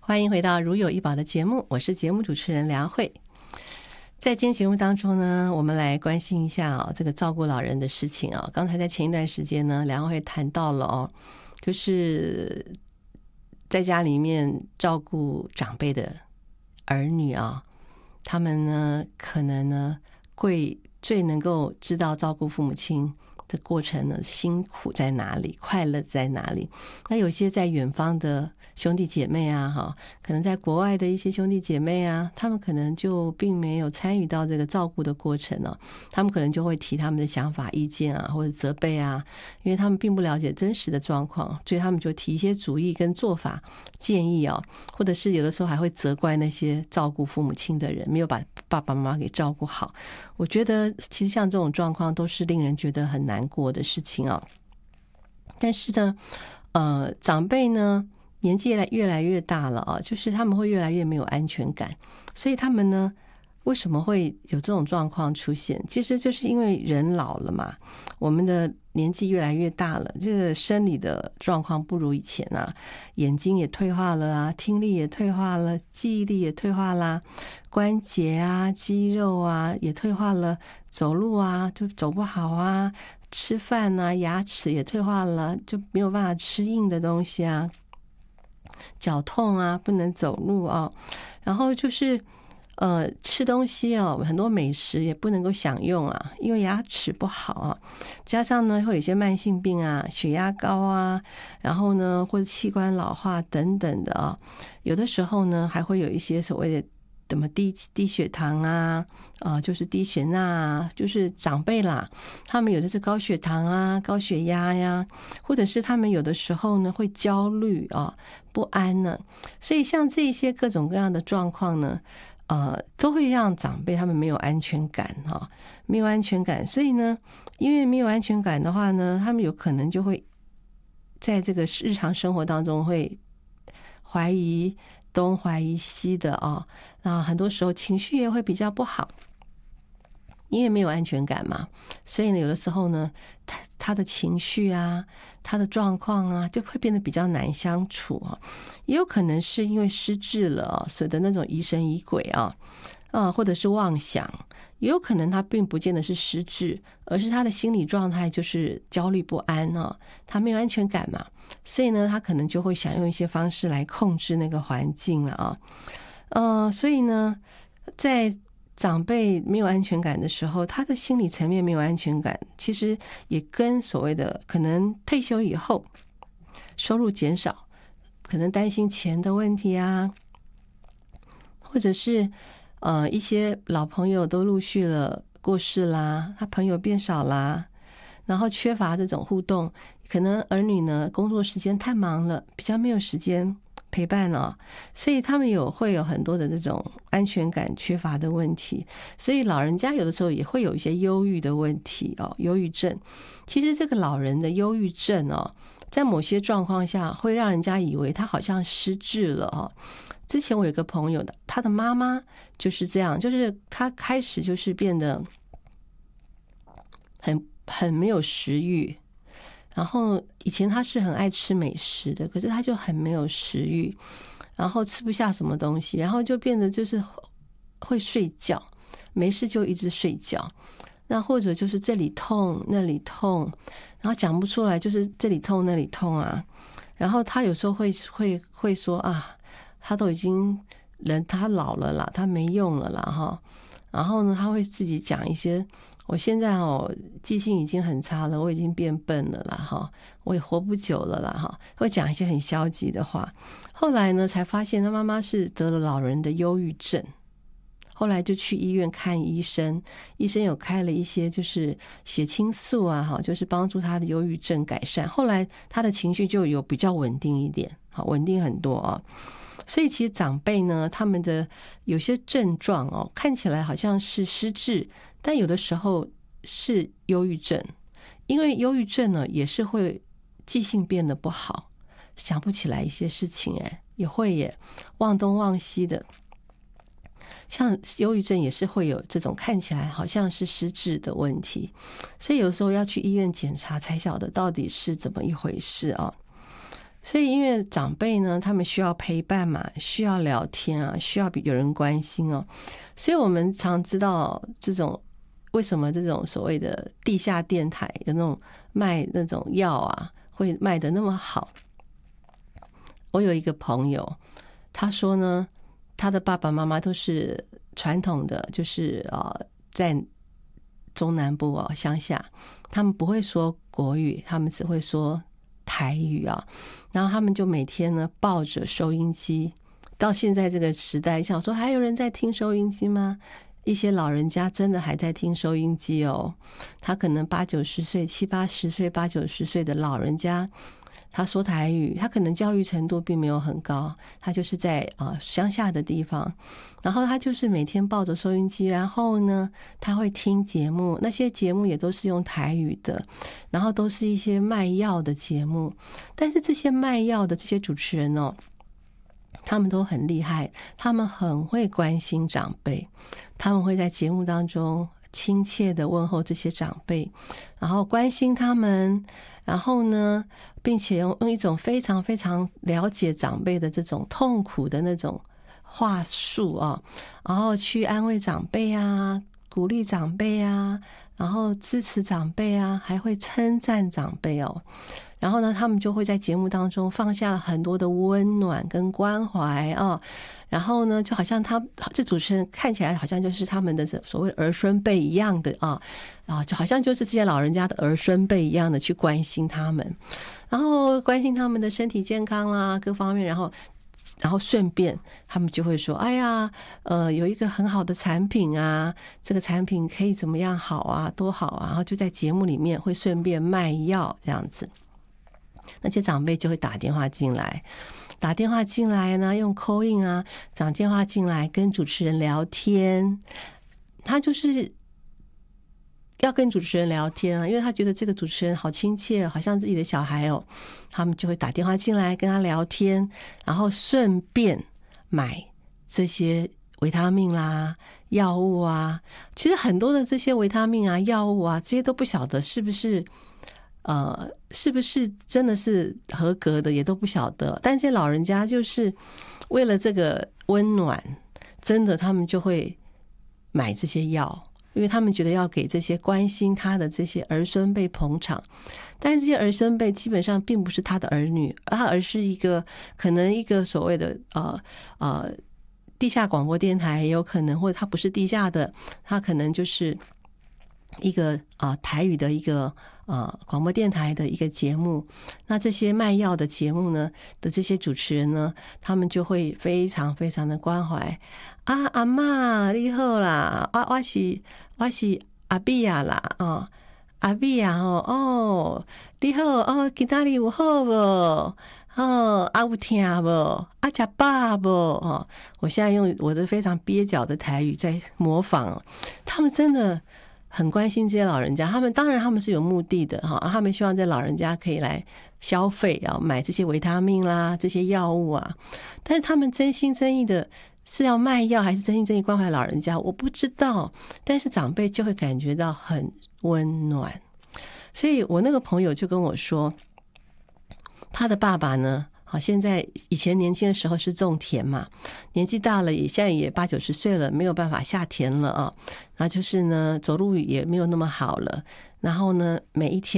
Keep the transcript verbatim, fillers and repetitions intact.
欢迎回到如有一宝的节目，我是节目主持人梁慧。在今天节目当中呢，我们来关心一下哦，这个照顾老人的事情啊。刚才在前一段时间呢，梁慧谈到了哦，就是在家里面照顾长辈的儿女啊，他们呢可能呢会最能够知道照顾父母亲的过程呢，辛苦在哪里，快乐在哪里。那有些在远方的兄弟姐妹啊，哈，可能在国外的一些兄弟姐妹啊，他们可能就并没有参与到这个照顾的过程呢、啊，他们可能就会提他们的想法、意见啊，或者责备啊，因为他们并不了解真实的状况，所以他们就提一些主意跟做法、建议啊，或者是有的时候还会责怪那些照顾父母亲的人没有把爸爸妈妈给照顾好。我觉得其实像这种状况都是令人觉得很难过的事情啊。但是呢，呃，长辈呢年纪越来越大了啊，就是他们会越来越没有安全感，所以他们呢为什么会有这种状况出现？其实就是因为人老了嘛，我们的年纪越来越大了，这个生理的状况不如以前啊，眼睛也退化了啊，听力也退化了，记忆力也退化啦，关节啊、肌肉啊也退化了，走路啊就走不好啊，吃饭啊牙齿也退化了，就没有办法吃硬的东西啊，脚痛啊，不能走路啊，然后就是呃，吃东西哦，很多美食也不能够享用啊，因为牙齿不好啊。加上呢，会有一些慢性病啊，血压高啊，然后呢，或者器官老化等等的啊。有的时候呢，还会有一些所谓的怎么低低血糖啊，啊、呃，就是低血钠啊，就是长辈啦，他们有的是高血糖啊、高血压呀，或者是他们有的时候呢会焦虑啊、不安呢。所以像这些各种各样的状况呢。呃，都会让长辈他们没有安全感哈、哦，没有安全感，所以呢，因为没有安全感的话呢，他们有可能就会在这个日常生活当中会怀疑东怀疑西的啊、哦，那很多时候情绪也会比较不好，因为没有安全感嘛，所以呢，有的时候呢，他他的情绪啊，他的状况啊，就会变得比较难相处啊。也有可能是因为失智了啊，所以的那种疑神疑鬼啊，啊，或者是妄想，也有可能他并不见得是失智，而是他的心理状态就是焦虑不安啊，他没有安全感嘛，所以呢，他可能就会想用一些方式来控制那个环境了啊。呃，所以呢，在长辈没有安全感的时候，他的心理层面没有安全感，其实也跟所谓的可能退休以后收入减少，可能担心钱的问题啊，或者是呃一些老朋友都陆续了过世啦，他朋友变少啦，然后缺乏这种互动，可能儿女呢工作时间太忙了，比较没有时间陪伴哦，所以他们有会有很多的这种安全感缺乏的问题，所以老人家有的时候也会有一些忧郁的问题哦，忧郁症。其实这个老人的忧郁症哦，在某些状况下会让人家以为他好像失智了哦。之前我有个朋友的，他的妈妈就是这样，就是他开始就是变得很很没有食欲。然后以前他是很爱吃美食的，可是他就很没有食欲，然后吃不下什么东西，然后就变得就是会睡觉，没事就一直睡觉，那或者就是这里痛那里痛，然后讲不出来，就是这里痛那里痛啊。然后他有时候会会会说啊，他都已经人他老了啦，他没用了啦哈。然后呢，他会自己讲一些。我现在哦，记性已经很差了，我已经变笨了啦哈，我也活不久了啦哈，会讲一些很消极的话。后来呢，才发现他妈妈是得了老人的忧郁症，后来就去医院看医生，医生有开了一些就是血清素啊哈，就是帮助他的忧郁症改善。后来他的情绪就有比较稳定一点，好，稳定很多啊。所以其实长辈呢，他们的有些症状哦，看起来好像是失智，但有的时候是忧郁症，因为忧郁症呢也是会记性变得不好，想不起来一些事情，哎，也会耶，忘东忘西的。像忧郁症也是会有这种看起来好像是失智的问题，所以有时候要去医院检查才晓得到底是怎么一回事啊。 所以因为长辈呢，他们需要陪伴嘛，需要聊天啊，需要有人关心哦，所以我们常知道这种为什么这种所谓的地下电台有那种卖那种药啊，会卖得那么好。我有一个朋友，他说呢，他的爸爸妈妈都是传统的，就是呃，在中南部哦乡下，他们不会说国语，他们只会说台语啊。然后他们就每天呢抱着收音机，到现在这个时代，想说还有人在听收音机吗？一些老人家真的还在听收音机哦，他可能八九十岁、七八十岁、八九十岁的老人家。他说台语，他可能教育程度并没有很高，他就是在呃乡下的地方，然后他就是每天抱着收音机，然后呢他会听节目，那些节目也都是用台语的，然后都是一些卖药的节目，但是这些卖药的这些主持人哦，他们都很厉害，他们很会关心长辈，他们会在节目当中亲切的问候这些长辈，然后关心他们，然后呢并且用用一种非常非常了解长辈的这种痛苦的那种话术啊，然后去安慰长辈啊，鼓励长辈啊，然后支持长辈啊，还会称赞长辈哦。然后呢他们就会在节目当中放下了很多的温暖跟关怀啊，然后呢就好像他这主持人看起来好像就是他们的所谓儿孙辈一样的啊啊，就好像就是这些老人家的儿孙辈一样的去关心他们，然后关心他们的身体健康啦各方面，然后然后顺便他们就会说，哎呀呃有一个很好的产品啊，这个产品可以怎么样好啊，多好啊，然后就在节目里面会顺便卖药这样子。那些长辈就会打电话进来，打电话进来呢，用 call in 啊，打电话进来跟主持人聊天。他就是要跟主持人聊天啊，因为他觉得这个主持人好亲切，好像自己的小孩哦。他们就会打电话进来跟他聊天，然后顺便买这些维他命啦、药物啊。其实很多的这些维他命啊、药物啊，这些都不晓得是不是呃，是不是真的是合格的也都不晓得，但这些老人家就是为了这个温暖，真的他们就会买这些药，因为他们觉得要给这些关心他的这些儿孙辈捧场。但是这些儿孙辈基本上并不是他的儿女，而是一个可能一个所谓的呃呃地下广播电台也有可能，或者他不是地下的，他可能就是一个啊、呃、台语的一个呃广播电台的一个节目。那这些卖药的节目呢的这些主持人呢，他们就会非常非常的关怀啊，阿嬷你好啦，我我是我是阿比亚啦哦，阿比亚哦哦你好哦，今天你有好不哦，啊有听不啊吃饱不哦，我现在用我的非常蹩脚的台语在模仿，他们真的很关心这些老人家，他们当然他们是有目的的哈，他们希望这老人家可以来消费啊，买这些维他命啦，这些药物啊，但是他们真心真意的是要卖药，还是真心真意关怀老人家，我不知道，但是长辈就会感觉到很温暖。所以我那个朋友就跟我说，他的爸爸呢，好，现在以前年轻的时候是种田嘛，年纪大了也现在也八九十岁了，没有办法下田了啊，那就是呢走路也没有那么好了，然后呢每一天